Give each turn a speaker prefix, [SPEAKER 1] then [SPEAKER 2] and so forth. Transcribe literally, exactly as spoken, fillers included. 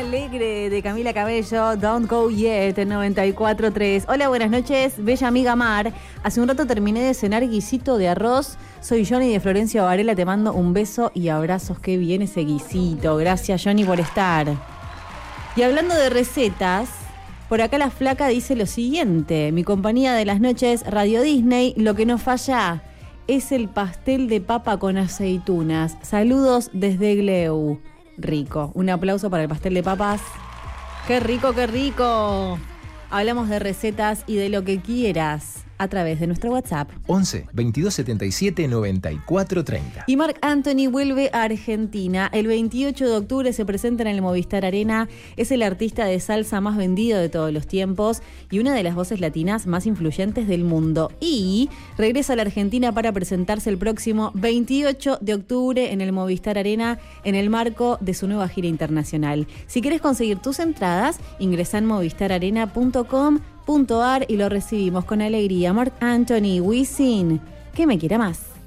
[SPEAKER 1] Alegre de Camila Cabello, Don't Go Yet, en noventa y cuatro punto tres. Hola, buenas noches, bella amiga Mar. Hace un rato terminé de cenar guisito de arroz. Soy Johnny de Florencia Varela, te mando un beso y abrazos. Qué bien ese guisito. Gracias, Johnny, por estar. Y hablando de recetas, por acá la flaca dice lo siguiente. Mi compañía de las noches, Radio Disney, lo que no falla es el pastel de papa con aceitunas. Saludos desde Gleu. Rico. Un aplauso para el pastel de papas. ¡Qué rico, qué rico! Hablamos de recetas y de lo que quieras a través de nuestro WhatsApp.
[SPEAKER 2] once, veintidós setenta y siete, noventa y cuatro treinta.
[SPEAKER 1] Y Marc Anthony vuelve a Argentina. El veintiocho de octubre se presenta en el Movistar Arena. Es el artista de salsa más vendido de todos los tiempos y una de las voces latinas más influyentes del mundo. Y regresa a la Argentina para presentarse el próximo veintiocho de octubre en el Movistar Arena en el marco de su nueva gira internacional. Si querés conseguir tus entradas, ingresa en movistar arena punto com punto ar y lo recibimos con alegría. Marc Anthony, Wisin, que me quiera más.